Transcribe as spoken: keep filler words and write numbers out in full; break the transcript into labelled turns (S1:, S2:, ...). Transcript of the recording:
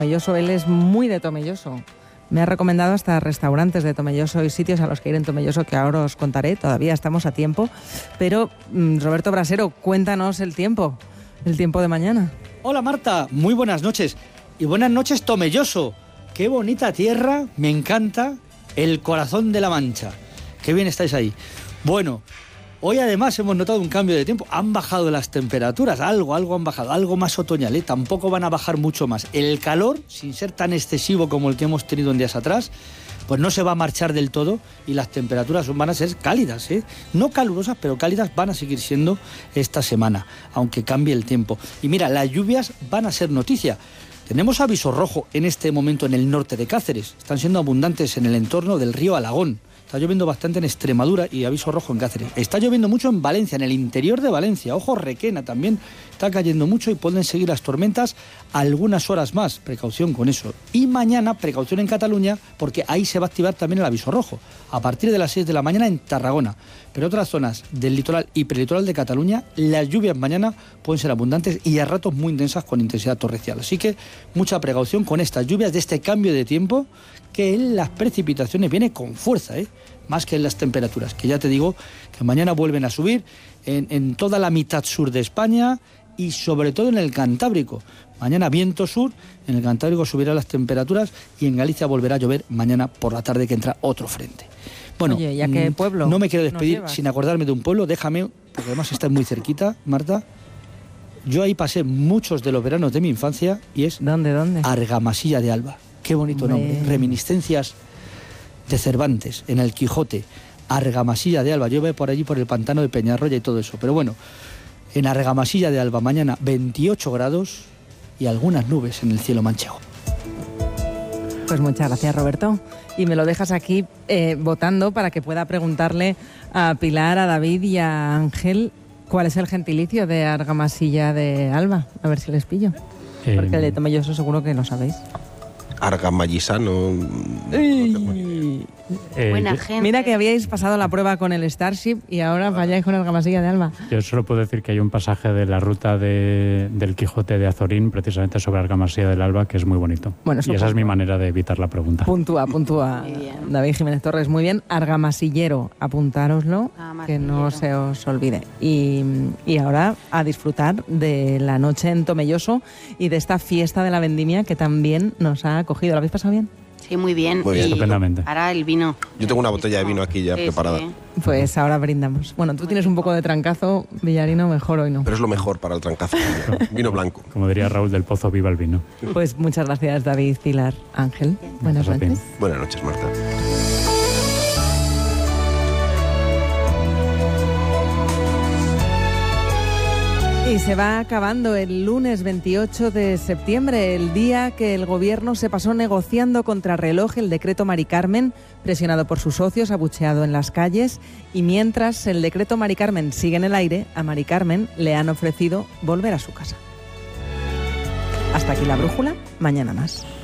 S1: Tomelloso, él es muy de Tomelloso. Me ha recomendado hasta restaurantes de Tomelloso y sitios a los que ir en Tomelloso, que ahora os contaré, todavía estamos a tiempo. Pero, Roberto Brasero, cuéntanos el tiempo, el tiempo de mañana.
S2: Hola Marta, muy buenas noches. Y buenas noches Tomelloso. Qué bonita tierra, me encanta, el corazón de la Mancha. Qué bien estáis ahí. Bueno, hoy además hemos notado un cambio de tiempo. Han bajado las temperaturas, algo, algo han bajado, algo más otoñal, ¿eh? Tampoco van a bajar mucho más. El calor, sin ser tan excesivo como el que hemos tenido en días atrás, pues no se va a marchar del todo y las temperaturas van a ser cálidas, ¿eh? No calurosas, pero cálidas van a seguir siendo esta semana, aunque cambie el tiempo. Y mira, las lluvias van a ser noticia. Tenemos aviso rojo en este momento en el norte de Cáceres. Están siendo abundantes en el entorno del río Alagón. Está lloviendo bastante en Extremadura y aviso rojo en Cáceres. Está lloviendo mucho en Valencia, en el interior de Valencia. Ojo, Requena también está cayendo mucho y pueden seguir las tormentas algunas horas más. Precaución con eso. Y mañana, precaución en Cataluña, porque ahí se va a activar también el aviso rojo. A partir de las seis de la mañana en Tarragona. Pero otras zonas del litoral y prelitoral de Cataluña, las lluvias mañana pueden ser abundantes y a ratos muy intensas con intensidad torrencial. Así que mucha precaución con estas lluvias de este cambio de tiempo, que en las precipitaciones viene con fuerza, ¿eh? Más que en las temperaturas, que ya te digo que mañana vuelven a subir en, en toda la mitad sur de España y sobre todo en el Cantábrico. Mañana viento sur, en el Cantábrico subirán las temperaturas y en Galicia volverá a llover mañana por la tarde, que entra otro frente. Bueno,
S1: oye, ¿ya qué pueblo
S2: no me quiero despedir sin acordarme de un pueblo, déjame, porque además está muy cerquita, Marta. Yo ahí pasé muchos de los veranos de mi infancia y es...
S1: ¿Dónde, dónde?
S2: Argamasilla de Alba. Qué bonito nombre. Me... Reminiscencias de Cervantes, en el Quijote. Argamasilla de Alba. Yo voy por allí, por el pantano de Peñarroya y todo eso. Pero bueno, en Argamasilla de Alba mañana veintiocho grados y algunas nubes en el cielo manchego.
S1: Pues muchas gracias, Roberto. Y me lo dejas aquí eh, votando para que pueda preguntarle a Pilar, a David y a Ángel cuál es el gentilicio de Argamasilla de Alba. A ver si les pillo. Eh... Porque el de Tomelloso seguro que lo sabéis.
S3: Argamallisano.
S1: Eh, Buena gente. Mira que habíais pasado la prueba con el Starship y ahora falláis con Argamasilla de Alba.
S4: Yo solo puedo decir que hay un pasaje de la ruta de, del Quijote de Azorín, precisamente sobre Argamasilla del Alba, que es muy bonito. Bueno, y esa es mi manera de evitar la pregunta.
S1: Puntúa, puntúa. David Jiménez Torres, muy bien. Argamasillero, apuntároslo, ah, que no se os olvide. Y, y ahora a disfrutar de la noche en Tomelloso y de esta fiesta de la vendimia que también nos ha acogido. ¿Lo habéis pasado bien?
S5: Sí, muy bien.
S3: Muy bien.
S5: Y
S4: estupendamente.
S5: Ahora el vino.
S3: Yo tengo una botella de vino aquí ya sí, preparada. Sí.
S1: Pues ahora brindamos. Bueno, tú tienes un poco de trancazo, Villarino, mejor hoy no.
S3: Pero es lo mejor para el trancazo. Vino blanco.
S4: Como diría Raúl del Pozo, viva el vino.
S1: Pues muchas gracias, David, Pilar, Ángel. Buenas noches.
S3: Buenas noches, Marta.
S1: Y se va acabando el lunes veintiocho de septiembre, el día que el gobierno se pasó negociando contra reloj el decreto Mari Carmen, presionado por sus socios, abucheado en las calles, y mientras el decreto Mari Carmen sigue en el aire, a Mari Carmen le han ofrecido volver a su casa. Hasta aquí la brújula, mañana más.